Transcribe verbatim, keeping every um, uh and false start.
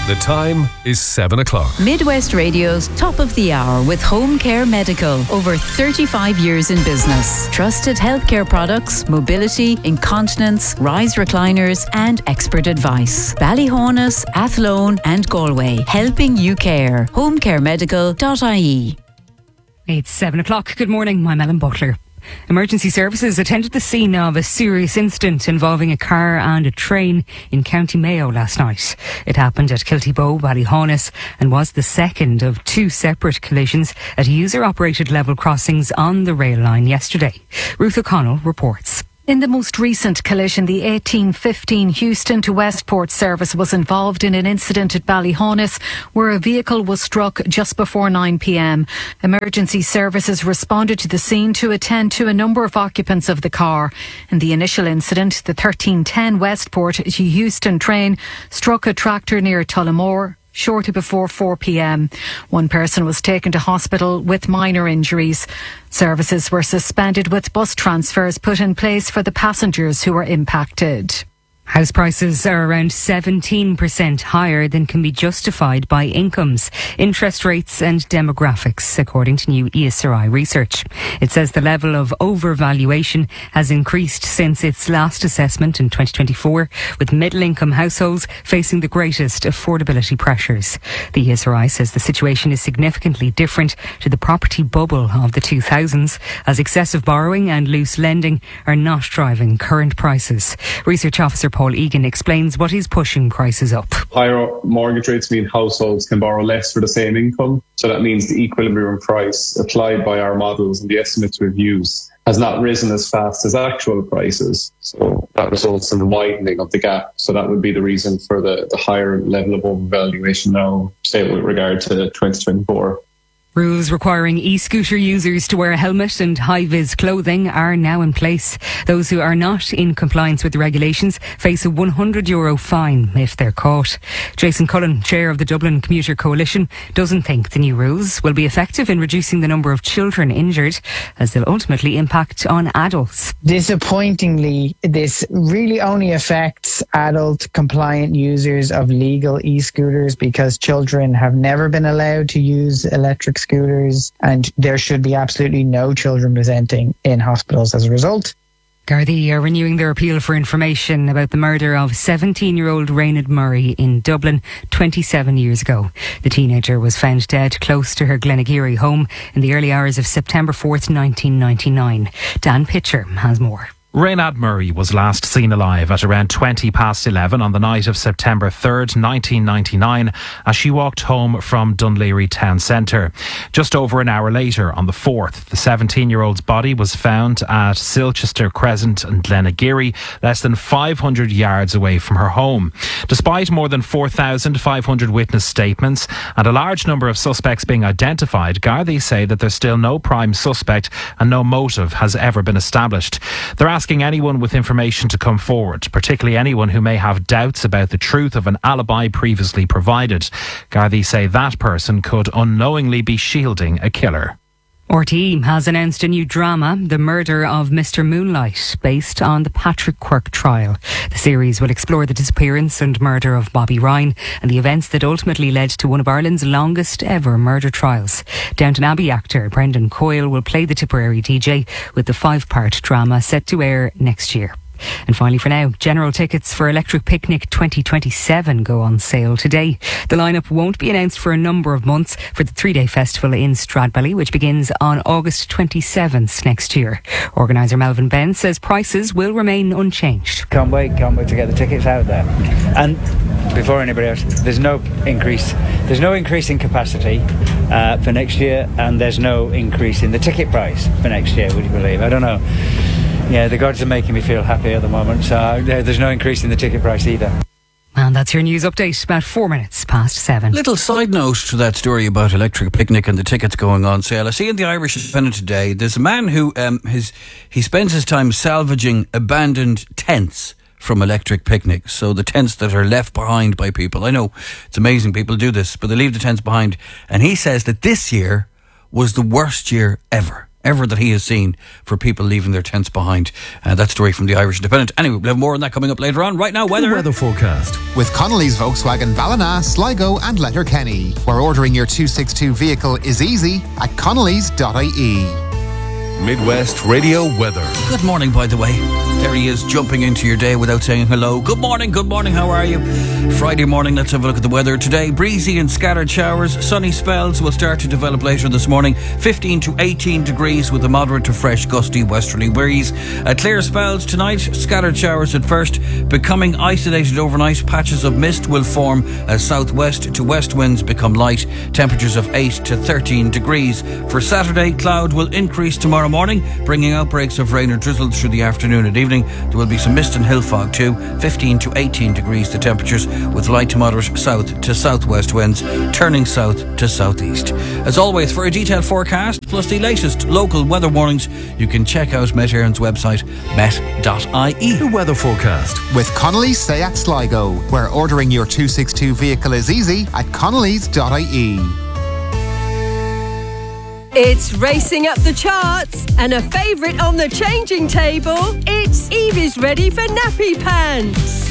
The time is seven o'clock. Midwest Radio's Top of the Hour with Home Care Medical. Over thirty-five years in business. Trusted healthcare products, mobility, incontinence, rise recliners and expert advice. Ballyhonus, Athlone and Galway. Helping you care. home care medical dot I E. It's seven o'clock. Good morning. I'm Ellen Butler. Emergency services attended the scene of a serious incident involving a car and a train in County Mayo last night. It happened at Kiltybow, Ballyhonus, and was the second of two separate collisions at user-operated level crossings on the rail line yesterday. Ruth O'Connell reports. In the most recent collision, the eighteen fifteen Houston to Westport service was involved in an incident at Ballyhonus where a vehicle was struck just before nine p.m. Emergency services responded to the scene to attend to a number of occupants of the car. In the initial incident, the thirteen ten Westport to Houston train struck a tractor near Tullamore shortly before four p.m. One person was taken to hospital with minor injuries. Services were suspended with bus transfers put in place for the passengers who were impacted. House prices are around seventeen percent higher than can be justified by incomes, interest rates and demographics, according to new E S R I research. It says the level of overvaluation has increased since its last assessment in twenty twenty-four, with middle-income households facing the greatest affordability pressures. The E S R I says the situation is significantly different to the property bubble of the two thousands, as excessive borrowing and loose lending are not driving current prices. Research officer Paul Egan explains what is pushing prices up. Higher mortgage rates mean households can borrow less for the same income. So that means the equilibrium price applied by our models and the estimates we've used has not risen as fast as actual prices. So that results in the widening of the gap. So that would be the reason for the, the higher level of overvaluation now, say with regard to twenty twenty-four. Rules requiring e-scooter users to wear a helmet and high-vis clothing are now in place. Those who are not in compliance with the regulations face a one hundred euro fine if they're caught. Jason Cullen, chair of the Dublin Commuter Coalition, doesn't think the new rules will be effective in reducing the number of children injured, as they'll ultimately impact on adults. Disappointingly, this really only affects adult compliant users of legal e-scooters, because children have never been allowed to use electric scooters, and there should be absolutely no children presenting in hospitals as a result. Gardaí are renewing their appeal for information about the murder of seventeen-year-old Raynard Murray in Dublin twenty-seven years ago. The teenager was found dead close to her Glenageary home in the early hours of September fourth, nineteen ninety-nine. Dan Pitcher has more. Raynard Murray was last seen alive at around twenty past eleven on the night of September third, nineteen ninety-nine, as she walked home from Dunleary town centre. Just over an hour later, on the fourth, the seventeen-year-old's body was found at Silchester Crescent in Glenageary, less than five hundred yards away from her home. Despite more than four thousand five hundred witness statements and a large number of suspects being identified, Gardaí say that there's still no prime suspect and no motive has ever been established. They're asking asking anyone with information to come forward, particularly anyone who may have doubts about the truth of an alibi previously provided. Gardaí say that person could unknowingly be shielding a killer. R T E has announced a new drama, The Murder of Mister Moonlight, based on the Patrick Quirke trial. The series will explore the disappearance and murder of Bobby Ryan and the events that ultimately led to one of Ireland's longest ever murder trials. Downton Abbey actor Brendan Coyle will play the Tipperary D J, with the five-part drama set to air next year. And finally for now, general tickets for Electric Picnic twenty twenty-seven go on sale today. The lineup won't be announced for a number of months for the three-day festival in Stradbally, which begins on August twenty-seventh next year. Organiser Melvin Benn says prices will remain unchanged. Can't wait, can't wait to get the tickets out there. And before anybody else, there's no increase. There's no increase in capacity uh, for next year, and there's no increase in the ticket price for next year, would you believe? I don't know. Yeah, the gods are making me feel happy at the moment, so uh, there's no increase in the ticket price either. And that's your news update, about four minutes past seven. Little side note to that story about Electric Picnic and the tickets going on sale. I see in the Irish Independent today, there's a man who um, his, he spends his time salvaging abandoned tents from Electric Picnic. So the tents that are left behind by people. I know it's amazing people do this, but they leave the tents behind. And he says that this year was the worst year ever. ever that he has seen for people leaving their tents behind. Uh, that story from the Irish Independent. Anyway, we'll have more on that coming up later on. Right now, weather. The weather forecast. With Connolly's Volkswagen Ballina, Sligo and Letterkenny, where ordering your two sixty-two vehicle is easy at connellys dot I E. Midwest Radio Weather. Good morning, by the way. There he is, jumping into your day without saying hello. Good morning, good morning, how are you? Friday morning, let's have a look at the weather. Today, breezy and scattered showers. Sunny spells will start to develop later this morning. fifteen to eighteen degrees with a moderate to fresh gusty westerly breeze. Uh, clear spells tonight, scattered showers at first, becoming isolated overnight. Patches of mist will form as southwest to west winds become light. Temperatures of eight to thirteen degrees. For Saturday, cloud will increase tomorrow morning, bringing outbreaks of rain or drizzle through the afternoon and evening. There will be some mist and hill fog too. fifteen to eighteen degrees the temperatures, with light to moderate south to southwest winds turning south to southeast. As always, for a detailed forecast plus the latest local weather warnings, you can check out Met Éireann's website, met dot I E. The weather forecast. With Connolly's Seat Sligo, where ordering your two sixty-two vehicle is easy at connellys dot I E. It's racing up the charts and a favourite on the changing table. It's Evie's ready for nappy pants.